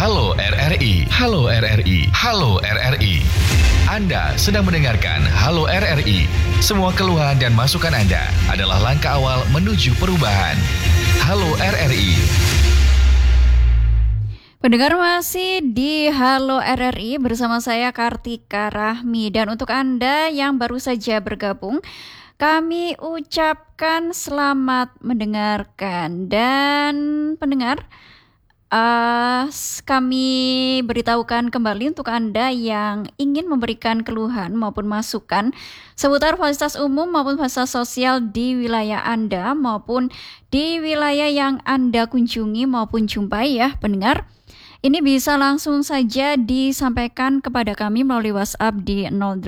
Halo RRI, Halo RRI, Halo RRI. Anda sedang mendengarkan Halo RRI. Semua keluhan dan masukan Anda adalah langkah awal menuju perubahan. Halo RRI. Pendengar masih di Halo RRI bersama saya Kartika Rahmi. Dan untuk Anda yang baru saja bergabung, kami ucapkan selamat mendengarkan. Dan pendengar, kami beritahukan kembali untuk Anda yang ingin memberikan keluhan maupun masukan seputar fasilitas umum maupun fasilitas sosial di wilayah Anda maupun di wilayah yang Anda kunjungi maupun jumpai ya pendengar. Ini bisa langsung saja disampaikan kepada kami melalui WhatsApp di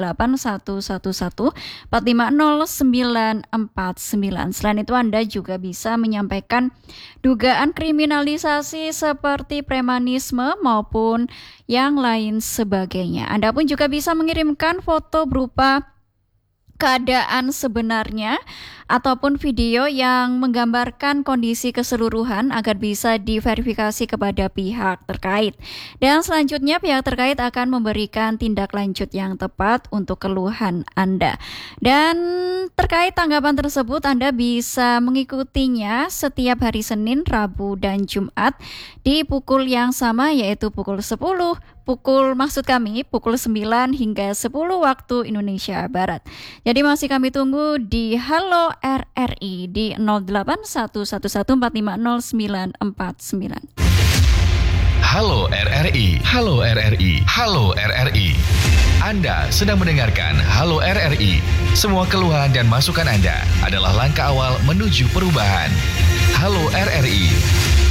08111450949. Selain itu Anda juga bisa menyampaikan dugaan kriminalisasi seperti premanisme maupun yang lain sebagainya. Anda pun juga bisa mengirimkan foto berupa keadaan sebenarnya ataupun video yang menggambarkan kondisi keseluruhan agar bisa diverifikasi kepada pihak terkait. Dan selanjutnya pihak terkait akan memberikan tindak lanjut yang tepat untuk keluhan Anda. Dan terkait tanggapan tersebut Anda bisa mengikutinya setiap hari Senin, Rabu, dan Jumat di pukul yang sama yaitu pukul 10, pukul 9 hingga 10 waktu Indonesia Barat. Jadi masih kami tunggu di Halo RRI di 08111450949. Halo RRI, Halo RRI, Halo RRI. Anda sedang mendengarkan Halo RRI. Semua keluhan dan masukan Anda adalah langkah awal menuju perubahan. Halo RRI.